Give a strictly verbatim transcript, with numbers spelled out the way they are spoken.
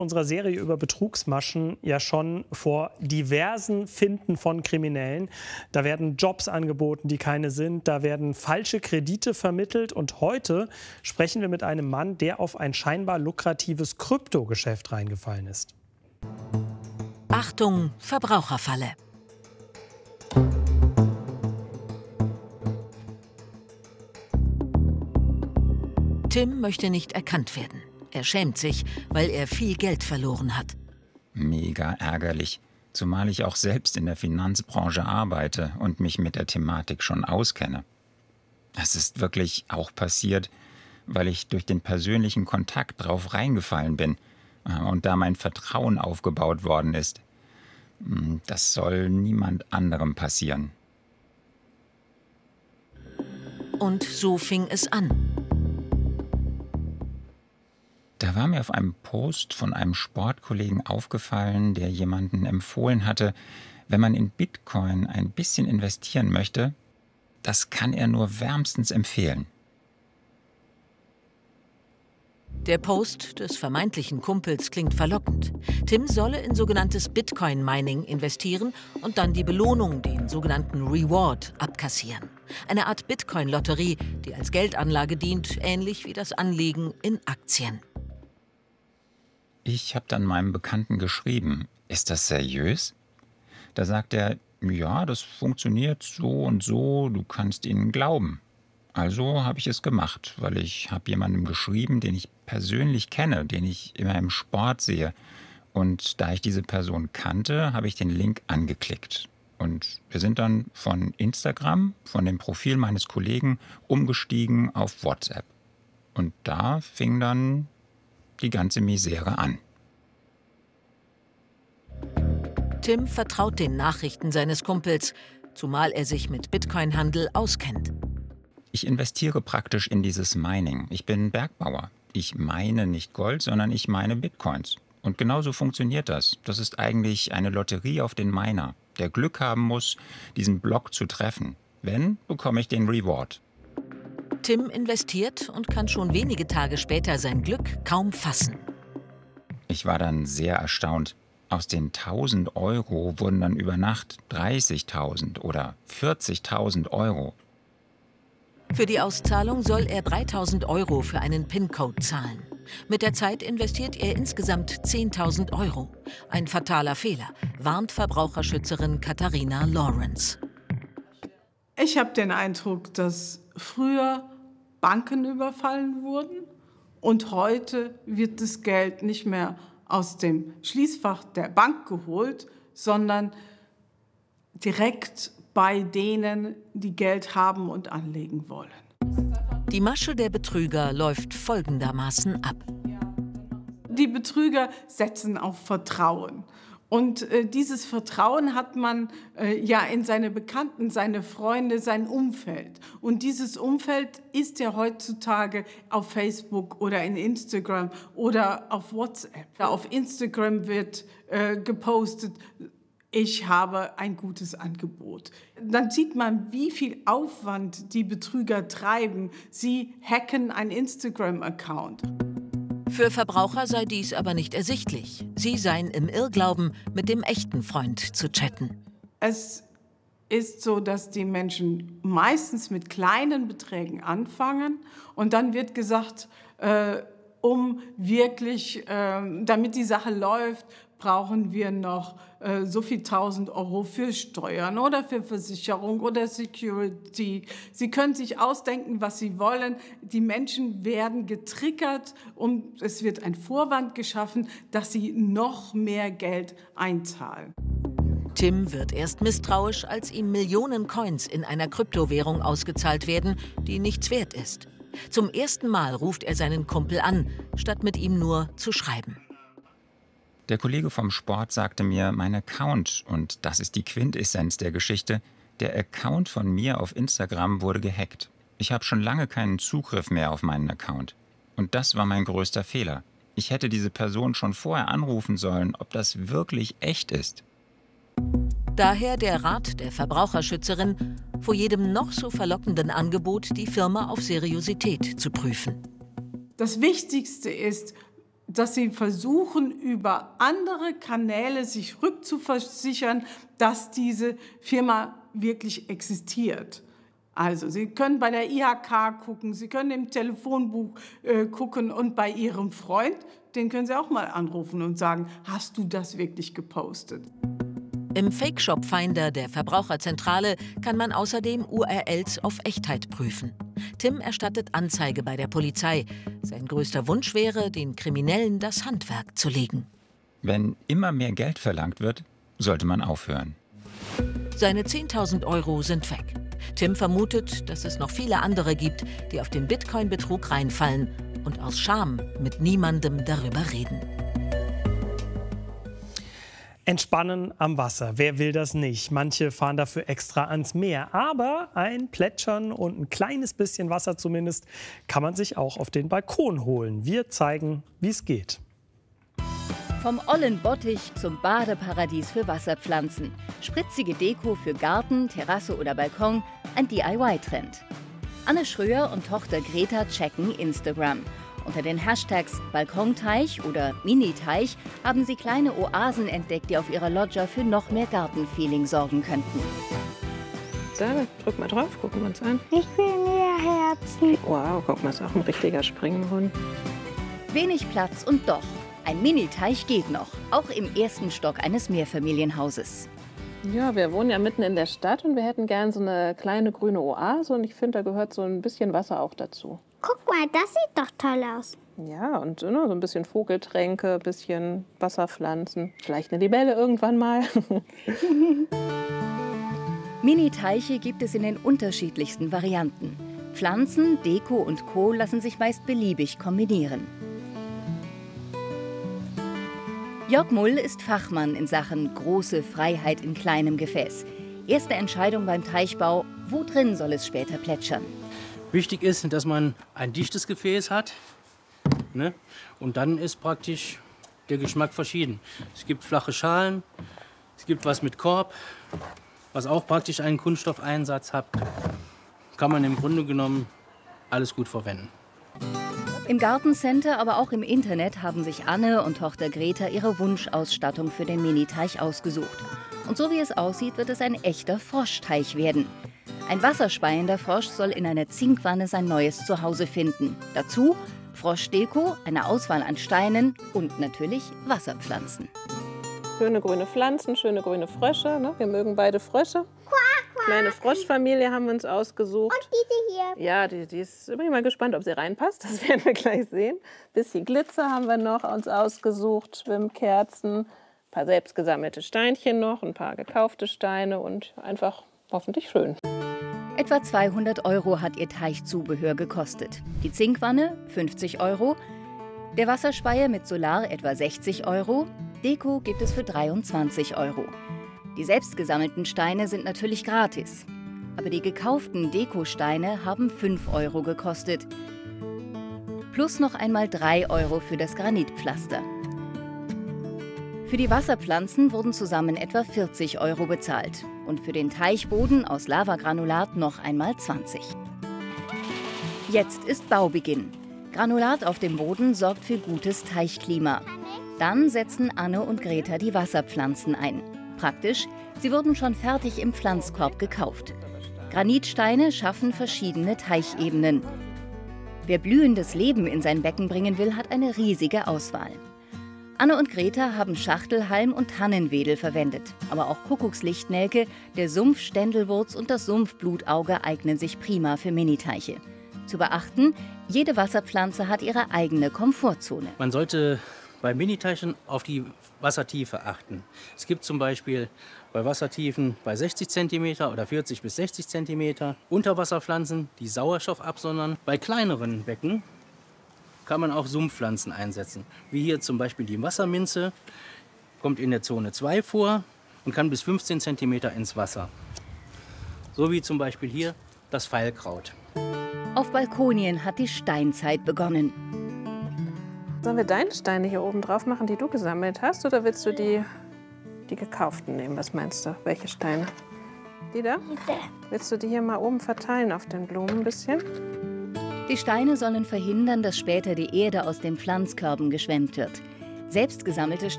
Unserer Serie über Betrugsmaschen ja schon vor diversen Finden von Kriminellen. Da werden Jobs angeboten, die keine sind, da werden falsche Kredite vermittelt und heute sprechen wir mit einem Mann, der auf ein scheinbar lukratives Kryptogeschäft reingefallen ist. Achtung, Verbraucherfalle. Tim möchte nicht erkannt werden. Er schämt sich, weil er viel Geld verloren hat. Mega ärgerlich, zumal ich auch selbst in der Finanzbranche arbeite und mich mit der Thematik schon auskenne. Das ist wirklich auch passiert, weil ich durch den persönlichen Kontakt drauf reingefallen bin und da mein Vertrauen aufgebaut worden ist. Das soll niemand anderem passieren. Und so fing es an. Da war mir auf einem Post von einem Sportkollegen aufgefallen, der jemanden empfohlen hatte, wenn man in Bitcoin ein bisschen investieren möchte, das kann er nur wärmstens empfehlen. Der Post des vermeintlichen Kumpels klingt verlockend. Tim solle in sogenanntes Bitcoin-Mining investieren und dann die Belohnung, den sogenannten Reward, abkassieren. Eine Art Bitcoin-Lotterie, die als Geldanlage dient, ähnlich wie das Anlegen in Aktien. Ich habe dann meinem Bekannten geschrieben, ist das seriös? Da sagt er, ja, das funktioniert so und so, du kannst ihnen glauben. Also habe ich es gemacht, weil ich habe jemandem geschrieben, den ich persönlich kenne, den ich immer im Sport sehe. Und da ich diese Person kannte, habe ich den Link angeklickt. Und wir sind dann von Instagram, von dem Profil meines Kollegen, umgestiegen auf WhatsApp. Und da fing dann die ganze Misere an. Tim vertraut den Nachrichten seines Kumpels, zumal er sich mit Bitcoin-Handel auskennt. Ich investiere praktisch in dieses Mining. Ich bin Bergbauer. Ich meine nicht Gold, sondern ich meine Bitcoins. Und genauso funktioniert das. Das ist eigentlich eine Lotterie auf den Miner, der Glück haben muss, diesen Block zu treffen. Wenn, bekomme ich den Reward. Tim investiert und kann schon wenige Tage später sein Glück kaum fassen. Ich war dann sehr erstaunt. Aus den tausend Euro wurden dann über Nacht dreißigtausend oder vierzigtausend Euro. Für die Auszahlung soll er dreitausend Euro für einen PIN-Code zahlen. Mit der Zeit investiert er insgesamt zehntausend Euro. Ein fataler Fehler, warnt Verbraucherschützerin Katharina Lawrence. Ich habe den Eindruck, dass früher Banken überfallen wurden und heute wird das Geld nicht mehr aus dem Schließfach der Bank geholt, sondern direkt bei denen, die Geld haben und anlegen wollen. Die Masche der Betrüger läuft folgendermaßen ab. Die Betrüger setzen auf Vertrauen. Und äh, dieses Vertrauen hat man äh, ja in seine Bekannten, seine Freunde, sein Umfeld. Und dieses Umfeld ist ja heutzutage auf Facebook oder in Instagram oder auf WhatsApp. Auf Instagram wird äh, gepostet, ich habe ein gutes Angebot. Dann sieht man, wie viel Aufwand die Betrüger treiben. Sie hacken einen Instagram-Account. Für Verbraucher sei dies aber nicht ersichtlich. Sie seien im Irrglauben, mit dem echten Freund zu chatten. Es ist so, dass die Menschen meistens mit kleinen Beträgen anfangen und dann wird gesagt, äh, um wirklich, äh, damit die Sache läuft, brauchen wir noch äh, so viel tausend Euro für Steuern oder für Versicherung oder Security. Sie können sich ausdenken, was Sie wollen. Die Menschen werden getriggert und es wird ein Vorwand geschaffen, dass sie noch mehr Geld einzahlen. Tim wird erst misstrauisch, als ihm Millionen Coins in einer Kryptowährung ausgezahlt werden, die nichts wert ist. Zum ersten Mal ruft er seinen Kumpel an, statt mit ihm nur zu schreiben. Der Kollege vom Sport sagte mir, mein Account, und das ist die Quintessenz der Geschichte, der Account von mir auf Instagram wurde gehackt. Ich habe schon lange keinen Zugriff mehr auf meinen Account. Und das war mein größter Fehler. Ich hätte diese Person schon vorher anrufen sollen, ob das wirklich echt ist. Daher der Rat der Verbraucherschützerin, vor jedem noch so verlockenden Angebot die Firma auf Seriosität zu prüfen. Das Wichtigste ist, dass sie versuchen, über andere Kanäle sich rückzuversichern, dass diese Firma wirklich existiert. Also, Sie können bei der I H K gucken, Sie können im Telefonbuch äh, gucken und bei Ihrem Freund, den können Sie auch mal anrufen und sagen, hast du das wirklich gepostet? Im Fake-Shop-Finder der Verbraucherzentrale kann man außerdem U R Ls auf Echtheit prüfen. Tim erstattet Anzeige bei der Polizei. Sein größter Wunsch wäre, den Kriminellen das Handwerk zu legen. Wenn immer mehr Geld verlangt wird, sollte man aufhören. Seine zehntausend Euro sind weg. Tim vermutet, dass es noch viele andere gibt, die auf den Bitcoin-Betrug reinfallen und aus Scham mit niemandem darüber reden. Entspannen am Wasser, wer will das nicht? Manche fahren dafür extra ans Meer. Aber ein Plätschern und ein kleines bisschen Wasser zumindest kann man sich auch auf den Balkon holen. Wir zeigen, wie es geht. Vom ollen Bottich zum Badeparadies für Wasserpflanzen. Spritzige Deko für Garten, Terrasse oder Balkon, ein D I Y-Trend. Anne Schröer und Tochter Greta checken Instagram. Unter den Hashtags Balkonteich oder Mini-Teich haben sie kleine Oasen entdeckt, die auf ihrer Loggia für noch mehr Gartenfeeling sorgen könnten. So, drück mal drauf, gucken wir uns an. Ich will mehr Herzen. Wow, guck mal, ist auch ein richtiger Springbrunnen. Wenig Platz und doch. Ein Mini-Teich geht noch, auch im ersten Stock eines Mehrfamilienhauses. Ja, wir wohnen ja mitten in der Stadt und wir hätten gern so eine kleine grüne Oase. Und ich finde, da gehört so ein bisschen Wasser auch dazu. Guck mal, das sieht doch toll aus. Ja, und ne, so ein bisschen Vogeltränke, ein bisschen Wasserpflanzen. Vielleicht eine Libelle irgendwann mal. Mini-Teiche gibt es in den unterschiedlichsten Varianten. Pflanzen, Deko und Co. lassen sich meist beliebig kombinieren. Jörg Mull ist Fachmann in Sachen große Freiheit in kleinem Gefäß. Erste Entscheidung beim Teichbau, wo drin soll es später plätschern? Wichtig ist, dass man ein dichtes Gefäß hat, ne? Und dann ist praktisch der Geschmack verschieden. Es gibt flache Schalen, es gibt was mit Korb, was auch praktisch einen Kunststoffeinsatz hat. Kann man im Grunde genommen alles gut verwenden. Im Gartencenter, aber auch im Internet haben sich Anne und Tochter Greta ihre Wunschausstattung für den Miniteich ausgesucht. Und so wie es aussieht, wird es ein echter Froschteich werden. Ein wasserspeiender Frosch soll in einer Zinkwanne sein neues Zuhause finden. Dazu Froschdeko, eine Auswahl an Steinen und natürlich Wasserpflanzen. Schöne grüne Pflanzen, schöne grüne Frösche. Ne? Wir mögen beide Frösche. Kleine Froschfamilie haben wir uns ausgesucht. Und diese hier. Ja, die, die ist, bin ich mal gespannt, ob sie reinpasst. Das werden wir gleich sehen. Bisschen Glitzer haben wir noch uns ausgesucht, Schwimmkerzen, ein paar selbstgesammelte Steinchen noch, ein paar gekaufte Steine und einfach hoffentlich schön. Etwa zweihundert Euro hat ihr Teichzubehör gekostet. Die Zinkwanne fünfzig Euro, der Wasserspeier mit Solar etwa sechzig Euro, Deko gibt es für dreiundzwanzig Euro. Die selbstgesammelten Steine sind natürlich gratis. Aber die gekauften Dekosteine haben fünf Euro gekostet. Plus noch einmal drei Euro für das Granitpflaster. Für die Wasserpflanzen wurden zusammen etwa vierzig Euro bezahlt. Und für den Teichboden aus Lavagranulat noch einmal zwanzig. Jetzt ist Baubeginn. Granulat auf dem Boden sorgt für gutes Teichklima. Dann setzen Anne und Greta die Wasserpflanzen ein. Praktisch, sie wurden schon fertig im Pflanzkorb gekauft. Granitsteine schaffen verschiedene Teichebenen. Wer blühendes Leben in sein Becken bringen will, hat eine riesige Auswahl. Anne und Greta haben Schachtelhalm und Tannenwedel verwendet. Aber auch Kuckuckslichtnelke, der Sumpfständelwurz und das Sumpfblutauge eignen sich prima für Miniteiche. Zu beachten, jede Wasserpflanze hat ihre eigene Komfortzone. Man sollte bei Miniteichen auf die Wassertiefe achten. Es gibt zum Beispiel bei Wassertiefen bei sechzig Zentimeter oder vierzig bis sechzig Zentimeter Unterwasserpflanzen, die Sauerstoff absondern. Bei kleineren Becken kann man auch Sumpfpflanzen einsetzen. Wie hier zum Beispiel die Wasserminze, kommt in der Zone zwei vor und kann bis fünfzehn Zentimeter ins Wasser. So wie zum Beispiel hier das Veilkraut. Auf Balkonien hat die Steinzeit begonnen. Sollen wir deine Steine hier oben drauf machen, die du gesammelt hast? Oder willst du die, die gekauften nehmen? Was meinst du? Welche Steine? Die da? Diese. Willst du die hier mal oben verteilen auf den Blumen ein bisschen? Die Steine sollen verhindern, dass später die Erde aus den Pflanzkörben geschwemmt wird. Selbst gesammelte